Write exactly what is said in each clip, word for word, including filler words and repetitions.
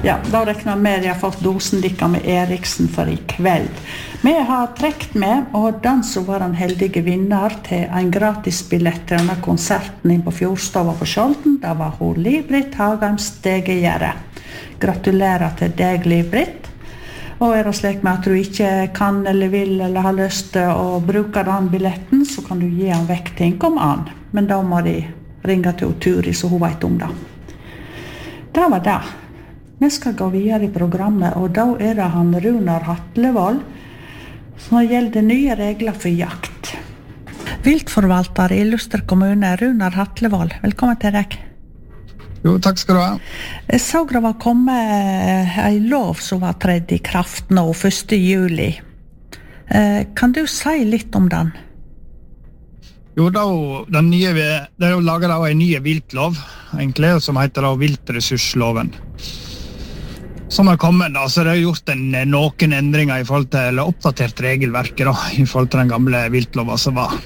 Ja, da rekner vi med at jeg har fått dosen dikka med Eriksen for i kveld. Vi har trekt med, og den som var en heldige vinner til en gratis billett til denne konserten inn på Fjordstova på Skjolden, det var hun Liv-Britt Hagheim Stegegjerde. Gratulerer til deg, Liv-Britt. Og er det slik med at du ikke kan eller vil eller har lyst til å bruke den billetten, så kan du gi den vekk til en annen. Men da må de ringe til Turi, så hun vet om det. Det var det. Vi skal gå videre i programmet, og da er det han Runar Hatlevold som gjelder nye regler for jakt. Viltforvalter i Luster kommune, Runar Hatlevold. Velkommen til deg. Jo, takk skal du ha. Jeg så det var kommet en lov som var tredd i kraft nå, første juli. Kan du si litt om den? Jo, da, den nye, det er jo laget da en ny viltlov, egentlig, som heter da viltressursloven. Som har kommet, da, så det har gjort en, noen endringer i forhold til, eller oppdatert regelverket da, i forhold til den gamle viltloven som var.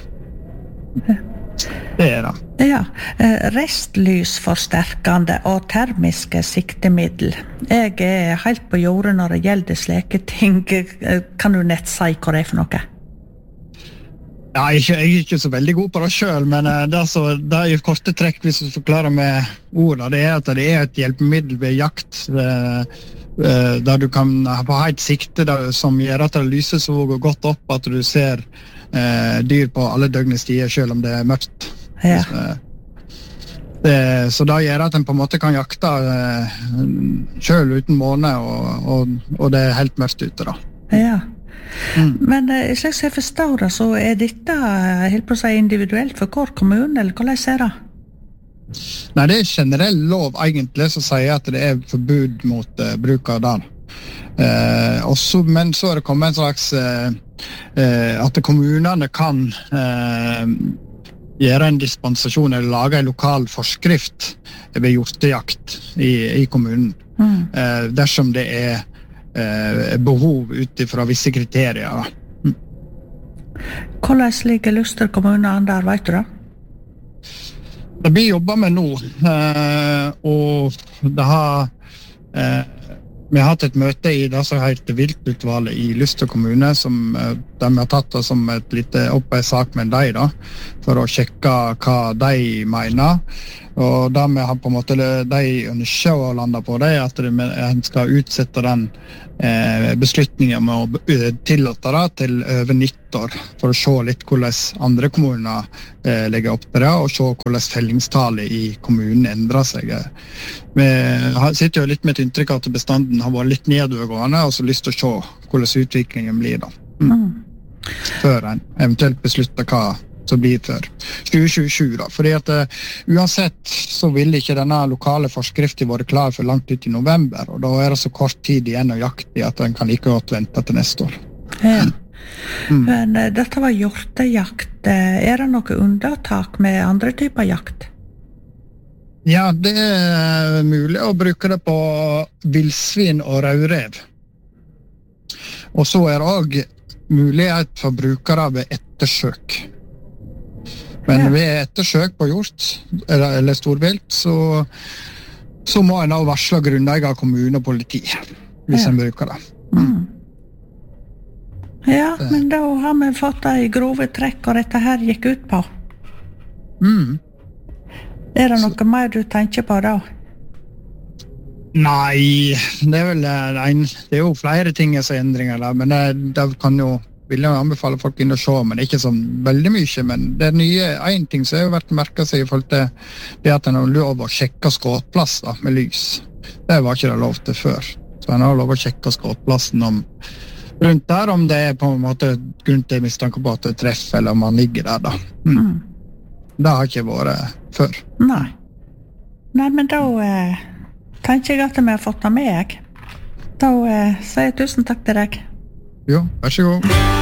Det er det. Ja, restlysforsterkende og termiske siktemiddel. Jeg er helt på jordet når det gjelder slike ting. Kan du nett si hva det er for noe? Ja, jeg, jeg er ikke så veldig god på det selv, men det, så, det er jo korte trekk hvis du forklarer med ordene. Det er at det er et hjelpemiddel ved jakt, der du kan ha et sikte der, som gjør at det lyser så godt opp at du ser eh, dyr på alle døgnets tider, selv om det er mørkt. Ja. Så, det, så det gjør at en på en måte kan jakte eh, selv uten måne, og, og, og det er helt mørkt ute da. Ja. Mm. Men eh, slik som jeg forstår det, så er dette helt på å si individuelt for hver kommune, eller hvordan er det? Nei, det er generell lov egentlig som sier at det er forbud mot uh, bruk av den. Eh, også, men så er det kommet en slags eh, eh, at kommunene kan eh, gjøre en dispensasjon eller lage en lokal forskrift ved hjortejakt i, i kommunen. Mm. Eh, dersom det er behov utifra visse kriterier. Mm. Hvordan ligger Luster kommune an der, vet du da? Det blir jobbet med nå, og det har vi har hatt et møte i det som heter Viltutvalget i Luster kommune, som de har tatt det som et lite opp en sak med deg da, for å sjekke hva de mener. Og det vi har på en måte, de ønsker å lande på det, at en skal utsette den eh, beslutningen med å tillate det til over nyttår, for å se litt hvordan andre kommuner eh, legger opp til det, og se hvordan fellingstallet i kommunen endrer seg. Vi sitter jo litt med et inntrykk at bestanden har vært litt nedovergående, og så lyst til å se hvordan utviklingen blir da. Mm. Før en eventuelt beslutter hva som blir for tjue tjuesju da, fordi at uh, uansett så vil ikke denne lokale forskriften være klar for langt ut i november, og da er det så kort tid igjen å jakte i at den kan like godt vente til neste år. Ja. Mm. Men uh, dette var hjortejakt. Er det noe unntak med andre typer jakt? Ja, det er mulig å bruke det på vildsvin og rødrev. Og så er det også mulighet for brukere ved ettersøk. Men ved ettersøk på hjort, eller, eller storvilt, så, så må en da varsle grunneier, kommune og politi, hvis ja. En bruker det. Mm. Mm. Ja, men da har vi fått det i grove trekk, og dette her gikk ut på. Mm. Er det noe så. Mer du tenker på da? Nei, det er vel en, det er jo flere ting som er endringer der, men det, det kan jo vil jeg anbefale folk inn og se, men det er ikke sånn veldig mye, men det er nye, en ting som har vært merket seg i forhold til det at en har lov å sjekke skåtplass da, med lys. Det var ikke det lov til før. Så en har lov å sjekke skåtplassen om, rundt der, om det er på en måte grunn til mistanke på at det treffer, eller om man ligger der da. Mm. Mm. Det har ikke vært før. Nei. Nei, men da eh, tenker jeg at vi har fått det med, jeg. Da eh, sier jeg tusen takk til deg. Jo, vær så god.